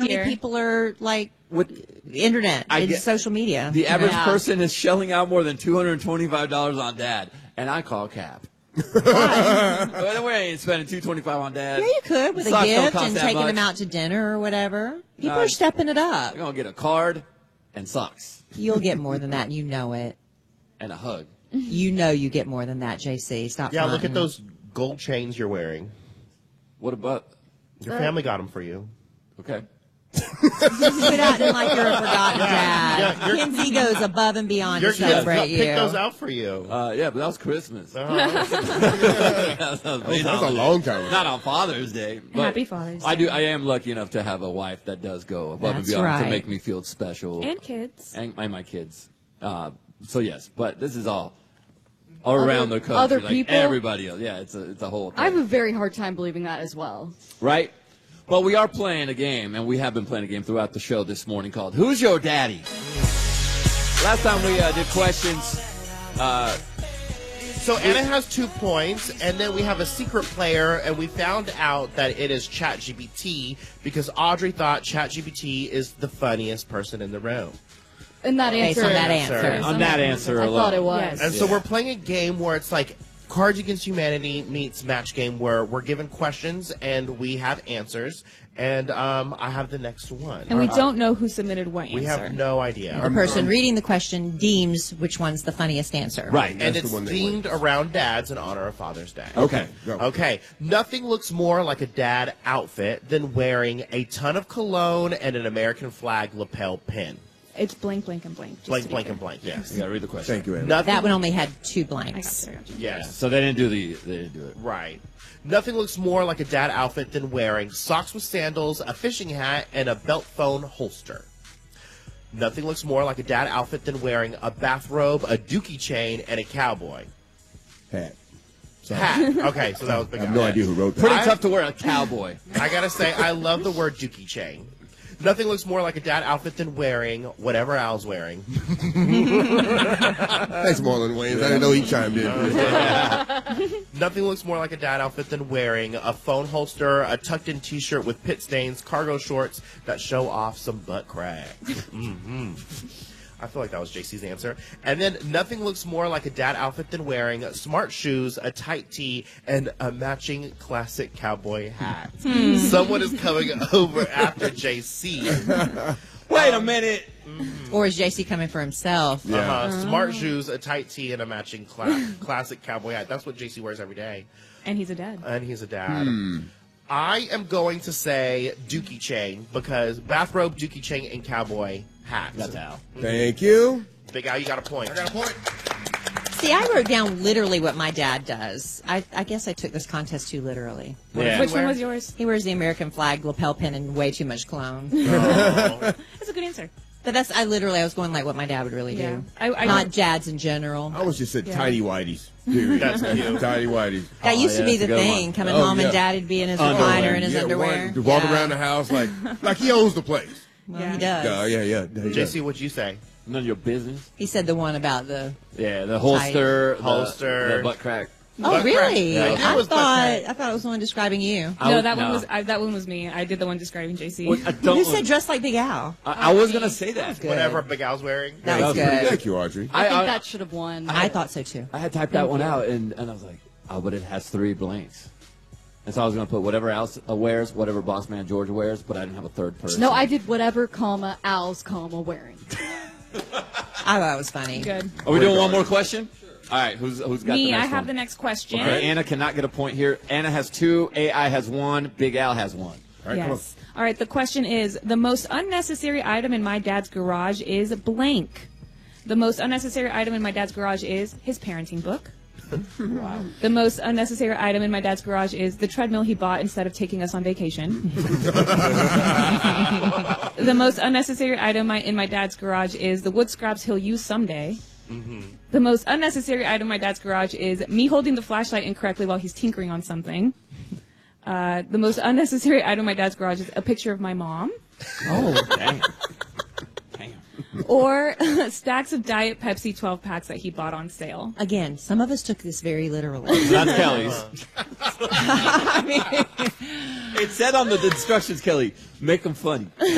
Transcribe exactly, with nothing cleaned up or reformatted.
many here. people are like With internet I and get- social media. The average Yeah. person is shelling out more than two hundred twenty-five dollars on dad, and I call cap. Why? Well, we ain't spending two hundred twenty-five dollars on dad. Yeah, you could with a Socks don't gift cost and that taking much. them out to dinner or whatever. People No, are stepping it up. You're going to get a card and socks You'll get more than that, and you know it. and a hug. You know you get more than that, J C. Stop Yeah, look fronting. at those gold chains you're wearing. What about? Your family got them for you. Okay. Quit acting like you're a forgotten dad. Yeah, you're- Kinsey goes above and beyond Your to kids celebrate got- you. picked those out for you. Uh, yeah, but that was Christmas. Uh-huh. That was Oh, that's a long time ago. Not on Father's Day. But Happy Father's I Day. do. I am lucky enough to have a wife that does go above and That's beyond to right. make me feel special. And kids. and, and my kids. Uh, so yes, but this is all all Other- around the country. other like people? everybody else. Yeah, it's a it's a whole thing. I have a very hard time believing that as well. Right? Well, we are playing a game, and we have been playing a game throughout the show this morning called Who's Your Daddy? Last time we uh, did questions. Uh, So Anna has two points, and then we have a secret player, and we found out that it is ChatGPT because Audrey thought ChatGPT is the funniest person in the room. And that Based answer. on that Answer. answer. on that answer I alone. thought it was. Yes. And so Yeah. we're playing a game where it's like Cards Against Humanity meets Match Game, where we're given questions and we have answers, and um, I have the next one. And we Uh, don't know who submitted what answer. We have no idea. The person reading the question deems which one's the funniest answer. Right. And That's it's the one they themed win. around dads in honor of Father's Day. Okay. Go. Okay. Nothing looks more like a dad outfit than wearing a ton of cologne and an American flag lapel pin. It's blank, blank, and blank. just to Blank, be blank, clear. and blank. Yes. You got to read the question. Thank you, Anna. Nothing. That one only had two I got blanks. you. I got you. Yeah. Yes. So they didn't do the. They didn't do it. Right. Nothing looks more like a dad outfit than wearing socks with sandals, a fishing hat, and a belt phone holster. Nothing looks more like a dad outfit than wearing a bathrobe, a dookie chain, and a cowboy Hat. Sorry. hat. Okay, so that was I big. have no idea who wrote that. Pretty I- tough to wear a cowboy. I gotta say, I love the word dookie chain. Nothing looks more like a dad outfit than wearing whatever Al's wearing. Thanks, Marlon Wayans. I didn't know he chimed in. Nothing looks more like a dad outfit than wearing a phone holster, a tucked-in T-shirt with pit stains, cargo shorts that show off some butt crack. hmm I feel like that was J C's answer. And then nothing looks more like a dad outfit than wearing smart shoes, a tight tee, and a matching classic cowboy hat. Someone is coming over after J C. Wait a minute. Or is J C coming for himself? Yeah. Uh-huh. Smart shoes, a tight tee, and a matching cla- classic cowboy hat. That's what J C wears every day. And he's a dad. And he's a dad. I am going to say dookie chain because bathrobe, dookie chain, and cowboy hat. That's Al. Thank you. Big Al, you got a point. I got a point. See, I wrote down literally what my dad does. I, I guess I took this contest too literally. Yeah. Which one was yours? He wears the American flag lapel pin and way too much cologne. That's a good answer. But that's I literally I was going like what my dad would really Yeah. do. I, I Not dads in general. I almost just said Yeah. tidy whiteys. Period. That's cute. Tidy whiteys. That Oh, used to yeah, be that's a the good thing. one. Coming Oh, home yeah. and daddy'd be in his Underwear. recliner and his Yeah, underwear. Walk, walk Yeah. around the house like like he owns the place. Well, Yeah. he does. Yeah, yeah, yeah. yeah. J C, what'd you say? None of your business. He said the one about the. Yeah, the holster, the, Holster. the butt crack. Oh, Butt really? crack. Yeah, I it was butt thought crack. I thought it was the one describing you. I no, would- that one no. was I, that one was me. I did the one describing J C. Well, I don't. You said dressed like Big Al. I, I was gonna say that. Good. Whatever Big Al's wearing. That was pretty good. Thank you, Audrey. I, I- think I- that should have won. I thought so too. I had typed that one out, and, and I was like, oh, but it has three blanks. And so I was going to put whatever else uh, wears, whatever Boss Man George wears, but I didn't have a third person. No, I did whatever, comma, Al's, comma, wearing. I thought it was funny. Good. Are we doing one more question? All right, who's who's got Me, the next I have one? the next question. Okay, Anna cannot get a point here. Anna has two, A I has one, Big Al has one. All right, come on. Yes. All right, the question is, the most unnecessary item in my dad's garage is blank. The most unnecessary item in my dad's garage is his parenting book. Wow. The most unnecessary item in my dad's garage is the treadmill he bought instead of taking us on vacation. The most unnecessary item my, in my dad's garage is the wood scraps he'll use someday. The most unnecessary item in my dad's garage is me holding the flashlight incorrectly while he's tinkering on something. Uh, the most unnecessary item in my dad's garage is a picture of my mom. Oh, damn. Damn. Or stacks of Diet Pepsi twelve packs that he bought on sale. Again, some of us took this very literally. That's Kelly's. It said on the instructions, Kelly, make them funny.